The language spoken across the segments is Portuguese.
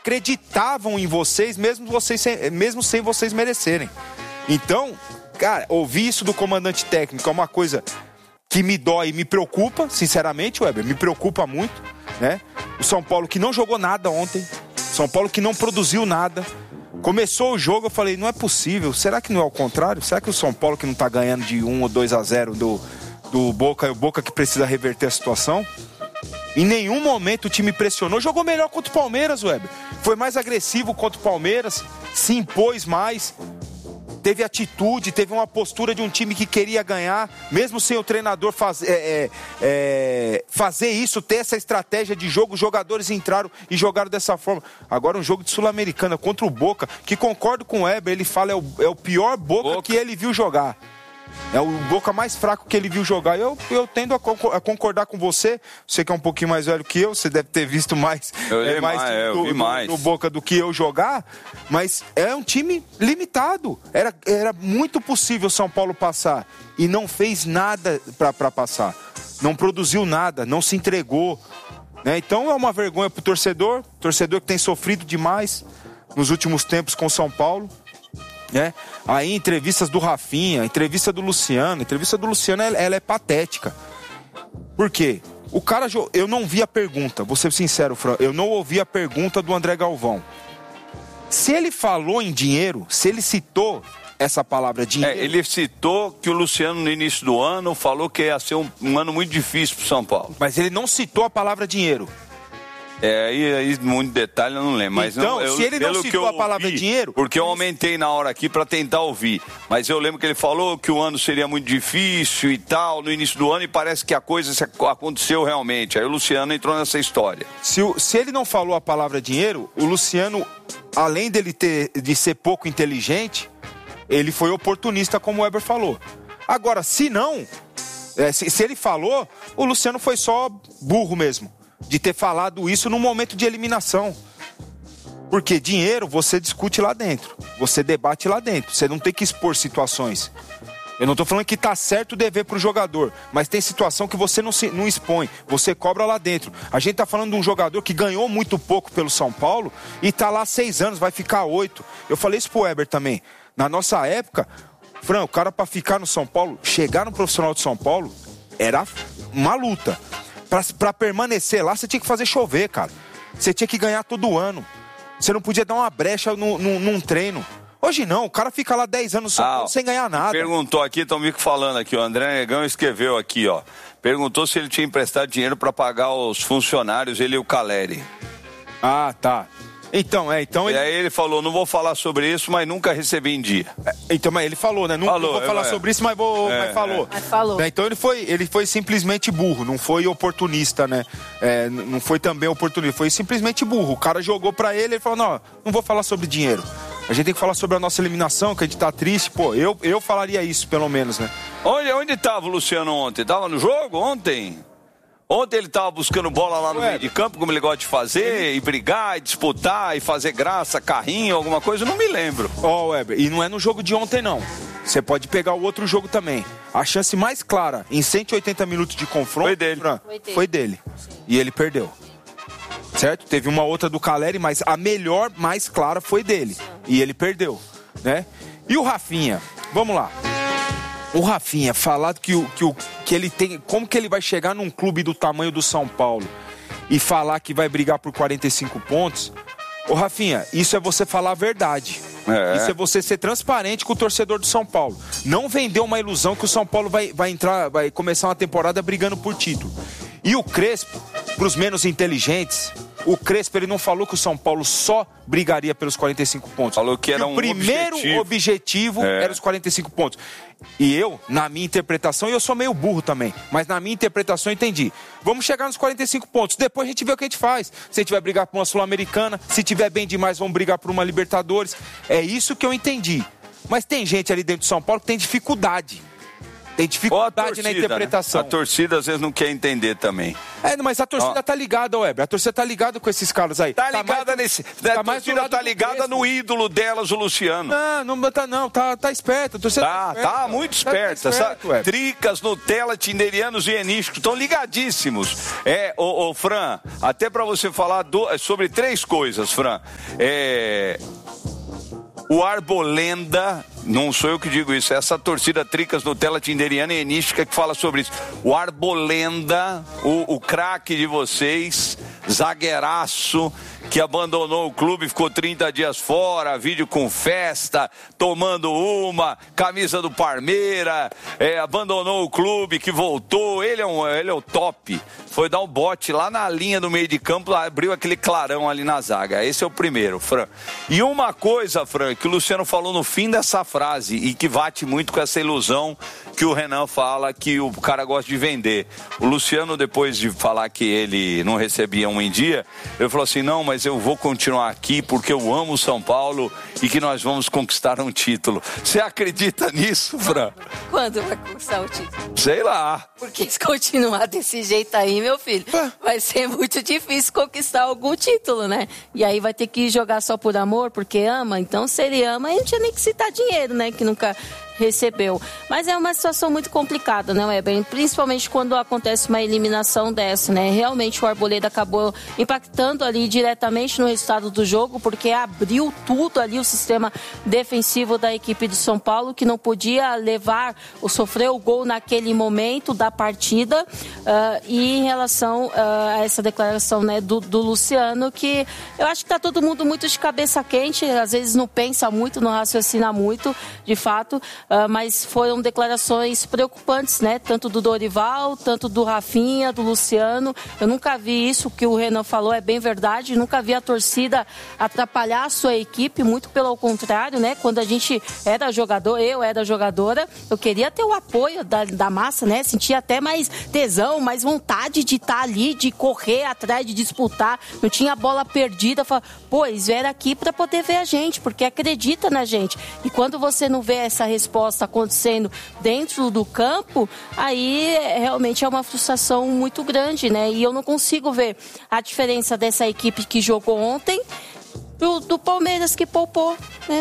acreditavam em vocês, mesmo sem vocês merecerem. Então, cara, ouvir isso do comandante técnico é uma coisa que me dói e me preocupa, sinceramente, Weber, me preocupa muito, né? O São Paulo que não jogou nada ontem, São Paulo que não produziu nada. Começou o jogo, eu falei, não é possível, será que não é o contrário? Será que o São Paulo que não tá ganhando de 1 ou 2-0 do Boca, é o Boca que precisa reverter a situação? Em nenhum momento o time pressionou, jogou melhor contra o Palmeiras, Weber. Foi mais agressivo contra o Palmeiras, se impôs mais, teve atitude, teve uma postura de um time que queria ganhar, mesmo sem o treinador fazer isso, ter essa estratégia de jogo, os jogadores entraram e jogaram dessa forma. Agora um jogo de Sul-Americana contra o Boca, que concordo com o Weber, ele fala é o pior Boca que ele viu jogar. É o Boca mais fraco que ele viu jogar. Eu tendo a concordar com você. Você que é um pouquinho mais velho que eu, você deve ter visto mais no Boca do que eu jogar. Mas é um time limitado. Era muito possível o São Paulo passar. E não fez nada para passar. Não produziu nada, não se entregou. Né? Então é uma vergonha pro torcedor que tem sofrido demais nos últimos tempos com o São Paulo. Né? Aí entrevistas do Rafinha, entrevista do Luciano, ela é patética. Por quê? O cara, eu não vi a pergunta, vou ser sincero, Fran, eu não ouvi a pergunta do André Galvão. Se ele falou em dinheiro, se ele citou essa palavra dinheiro... ele citou que o Luciano no início do ano falou que ia ser um ano muito difícil pro São Paulo. Mas ele não citou a palavra dinheiro. Aí muito detalhe eu não lembro. Mas então, se ele não citou a palavra dinheiro... Porque eu aumentei na hora aqui para tentar ouvir. Mas eu lembro que ele falou que o ano seria muito difícil e tal, no início do ano, e parece que a coisa aconteceu realmente. Aí o Luciano entrou nessa história. Se ele não falou a palavra dinheiro, o Luciano, além de ser pouco inteligente, ele foi oportunista, como o Weber falou. Agora, se não... se ele falou, o Luciano foi só burro mesmo. De ter falado isso num momento de eliminação. Porque dinheiro você discute lá dentro. Você debate lá dentro. Você não tem que expor situações. Eu não estou falando que está certo o dever para o jogador. Mas tem situação que você não expõe. Você cobra lá dentro. A gente está falando de um jogador que ganhou muito pouco pelo São Paulo e está lá 6 anos, vai ficar 8. Eu falei isso pro Weber também. Na nossa época, Fran, o cara para ficar no São Paulo, chegar no profissional de São Paulo, era uma luta. Pra permanecer lá, você tinha que fazer chover, cara. Você tinha que ganhar todo ano. Você não podia dar uma brecha num treino. Hoje não, o cara fica lá 10 anos sem ganhar nada. Perguntou aqui, estão me falando aqui, o André Negão escreveu aqui, ó. Perguntou se ele tinha emprestado dinheiro pra pagar os funcionários, ele e o Caleri. Ah, tá. Então E aí ele falou, não vou falar sobre isso, mas nunca recebi em dia. Então, mas ele falou, né? Não vou falar sobre isso, mas falou. Mas falou. Então ele foi simplesmente burro, não foi oportunista, né? Não foi também oportunista, foi simplesmente burro. O cara jogou pra ele falou, não vou falar sobre dinheiro. A gente tem que falar sobre a nossa eliminação, que a gente tá triste. Pô, eu falaria isso, pelo menos, né? Onde tava o Luciano ontem? Tava no jogo ontem? Ontem ele tava buscando bola lá no meio de campo, como ele gosta de fazer, e brigar, e disputar, e fazer graça, carrinho, alguma coisa, eu não me lembro. Weber, e não é no jogo de ontem, não. Você pode pegar o outro jogo também. A chance mais clara, em 180 minutos de confronto, foi dele. E ele perdeu. Certo? Teve uma outra do Caleri, mas a melhor, mais clara, foi dele. E ele perdeu, né? E o Rafinha, vamos lá. O Rafinha, falar que ele tem... Como que ele vai chegar num clube do tamanho do São Paulo e falar que vai brigar por 45 pontos? Ô Rafinha, isso é você falar a verdade. Isso é você ser transparente com o torcedor do São Paulo. Não vender uma ilusão que o São Paulo vai começar uma temporada brigando por título. E o Crespo, pros menos inteligentes... O Crespo, ele não falou que o São Paulo só brigaria pelos 45 pontos. Falou que era o primeiro objetivo era os 45 pontos. E eu, na minha interpretação, e eu sou meio burro também, mas na minha interpretação eu entendi. Vamos chegar nos 45 pontos, depois a gente vê o que a gente faz. Se a gente vai brigar por uma Sul-Americana, se tiver bem demais, vamos brigar por uma Libertadores. É isso que eu entendi. Mas tem gente ali dentro de São Paulo que tem dificuldade. Tem dificuldade na interpretação. Né? A torcida às vezes não quer entender também. Mas a torcida tá ligada, Weber. A torcida tá ligada com esses caras aí. Tá ligada a torcida tá ligada no ídolo delas, o Luciano. Não, tá esperto. A torcida tá muito esperta. Tricas, Nutella, tinderianos e enísticos estão ligadíssimos. Fran, até pra você falar sobre 3 coisas, Fran. O Arbolenda, não sou eu que digo isso, é essa torcida Tricas, Nutella, tinderiana e enística que fala sobre isso. O Arbolenda, o craque de vocês, zagueiraço, que abandonou o clube, ficou 30 dias fora, vídeo com festa, tomando uma, camisa do Parmeira, abandonou o clube, que voltou, ele é o top. Foi dar um bote lá na linha do meio de campo, abriu aquele clarão ali na zaga. Esse é o primeiro, Fran. E uma coisa, Fran, que o Luciano falou no fim dessa frase e que bate muito com essa ilusão que o Renan fala que o cara gosta de vender. O Luciano, depois de falar que ele não recebia um em dia, ele falou assim, não, mas eu vou continuar aqui porque eu amo o São Paulo e que nós vamos conquistar um título. Você acredita nisso, Fran? Quando vai conquistar o título? Sei lá. Porque se continuar desse jeito aí, meu filho, vai ser muito difícil conquistar algum título, né? E aí vai ter que jogar só por amor, porque ama. Então, se ele ama, ele não tinha nem que citar dinheiro, né? Que nunca recebeu. Mas é uma situação muito complicada, né, Weber? Principalmente quando acontece uma eliminação dessa, né? Realmente o Arboleda acabou impactando ali diretamente no resultado do jogo, porque abriu tudo ali o sistema defensivo da equipe de São Paulo, que não podia sofrer o gol naquele momento da partida. E em relação a essa declaração, né, do Luciano, que eu acho que tá todo mundo muito de cabeça quente, às vezes não pensa muito, não raciocina muito, de fato. Mas foram declarações preocupantes, né? Tanto do Dorival, tanto do Rafinha, do Luciano. Eu nunca vi isso, que o Renan falou é bem verdade. Nunca vi a torcida atrapalhar a sua equipe, muito pelo contrário, né? Quando a gente era jogador, eu era jogadora, eu queria ter o apoio da massa, né? Sentia até mais tesão, mais vontade de estar ali, de correr atrás, de disputar. Não tinha bola perdida. Eles vieram aqui para poder ver a gente, porque acredita na gente. E quando você não vê essa resposta acontecendo dentro do campo, aí realmente é uma frustração muito grande, né? E eu não consigo ver a diferença dessa equipe que jogou ontem do Palmeiras que poupou, né?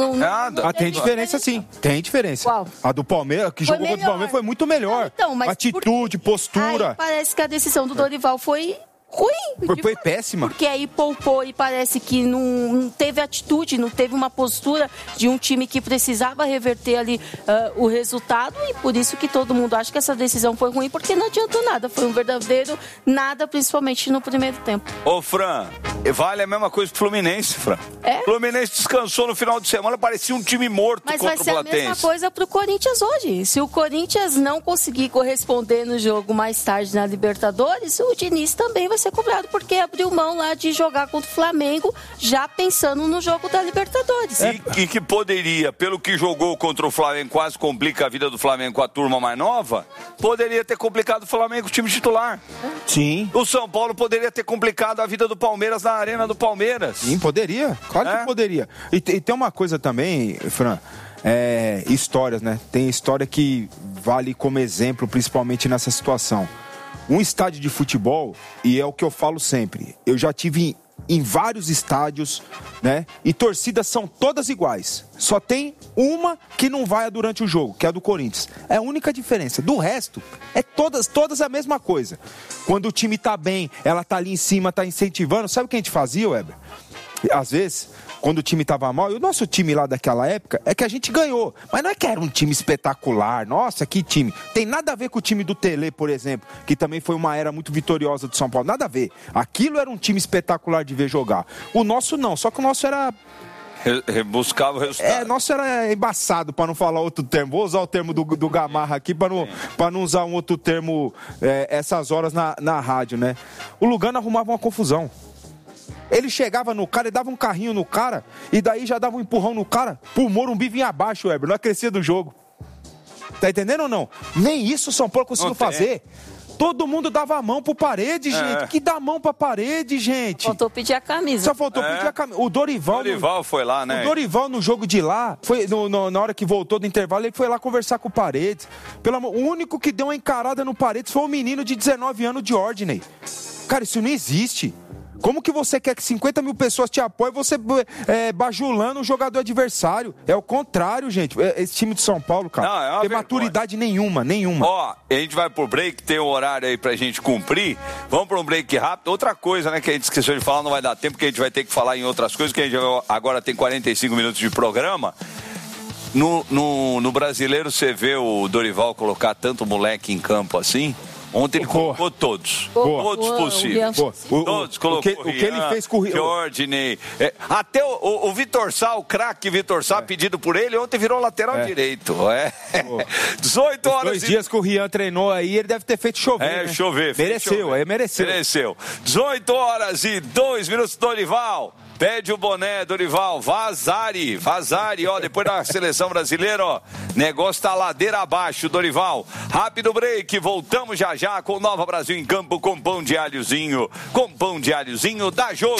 Tem diferença sim, tem diferença. Qual? A do Palmeiras, que jogou contra o Palmeiras, foi muito melhor. Mas atitude, postura. Aí parece que a decisão do Dorival foi ruim. Foi péssima. Porque aí poupou e parece que não teve atitude, não teve uma postura de um time que precisava reverter ali o resultado, e por isso que todo mundo acha que essa decisão foi ruim, porque não adiantou nada. Foi um verdadeiro nada, principalmente no primeiro tempo. Ô, Fran, vale a mesma coisa pro Fluminense, Fran. Fluminense descansou no final de semana, parecia um time morto contra o Platense. Mas vai ser a mesma coisa pro Corinthians hoje. Se o Corinthians não conseguir corresponder no jogo mais tarde na Libertadores, o Diniz também vai ser cobrado, porque abriu mão lá de jogar contra o Flamengo, já pensando no jogo da Libertadores. E que poderia, pelo que jogou contra o Flamengo, quase complica a vida do Flamengo com a turma mais nova, poderia ter complicado o Flamengo com o time titular. Sim. O São Paulo poderia ter complicado a vida do Palmeiras na arena do Palmeiras. Sim, poderia. Claro que poderia. E tem uma coisa também, Fran, histórias, né? Tem história que vale como exemplo, principalmente nessa situação. Um estádio de futebol, e é o que eu falo sempre, eu já tive em vários estádios, né? E torcidas são todas iguais. Só tem uma que não vai durante o jogo, que é a do Corinthians. É a única diferença. Do resto, é todas a mesma coisa. Quando o time tá bem, ela tá ali em cima, tá incentivando. Sabe o que a gente fazia, Weber? Às vezes, quando o time tava mal, e o nosso time lá daquela época, é que a gente ganhou. Mas não é que era um time espetacular. Nossa, que time. Tem nada a ver com o time do Tele, por exemplo, que também foi uma era muito vitoriosa do São Paulo. Nada a ver. Aquilo era um time espetacular de ver jogar. O nosso não, só que o nosso era... Buscava o resultado. Nosso era embaçado, para não falar outro termo. Vou usar o termo do Gamarra aqui, para não usar um outro termo essas horas na rádio, né? O Lugano arrumava uma confusão. Ele chegava no cara e dava um carrinho no cara, e daí já dava um empurrão no cara, pro Morumbi vinha abaixo, Weber, não crescia do jogo. Tá entendendo ou não? Nem isso o São Paulo conseguiu fazer. Todo mundo dava a mão pro Paredes, gente. Que dá a mão pra Paredes, gente? Faltou pedir a camisa. Só faltou pedir a camisa. O Dorival foi lá, né? O Dorival no jogo de lá, foi na hora que voltou do intervalo, ele foi lá conversar com o Paredes. O único que deu uma encarada no Paredes foi o menino de 19 anos de Ordney. Cara, isso não existe. Como que você quer que 50 mil pessoas te apoiem você bajulando um jogador adversário? É o contrário, gente. Esse time de São Paulo, cara, não tem maturidade nenhuma. Ó, a gente vai pro break, tem um horário aí pra gente cumprir. Vamos pra um break rápido. Outra coisa, né, que a gente esqueceu de falar, não vai dar tempo, porque a gente vai ter que falar em outras coisas, que a gente agora tem 45 minutos de programa. No Brasileiro, você vê o Dorival colocar tanto moleque em campo assim? Ontem ele colocou todos. Todos possíveis. Todos colocou. O que ele fez com o Jordney. Até o Vitor Sá, o craque Vitor Sá, pedido por ele, ontem virou lateral direito. 18 horas. 2 dias que o Rian treinou aí, ele deve ter feito chover. Chover. Mereceu. 18 horas e 2 minutos, Dorival. Pede o boné, Dorival. Vazari, ó, depois da seleção brasileira, ó, negócio tá ladeira abaixo, Dorival. Rápido break, voltamos já com Nova Brasil em campo com pão de alhozinho da Jogo.